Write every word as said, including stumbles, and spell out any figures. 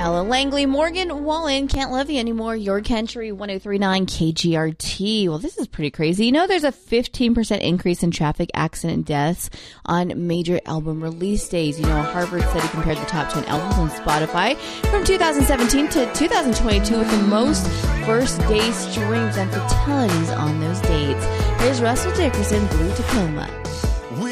Ella Langley, Morgan Wallen, Can't Love You Anymore, Your Country, one oh three point nine K G R T. Well, this is pretty crazy. You know, there's a fifteen percent increase in traffic accident deaths on major album release days. You know, a Harvard study compared the top ten albums on Spotify from two thousand seventeen to two thousand twenty-two with the most first day streams and fatalities on those dates. Here's Russell Dickerson, Blue Tacoma.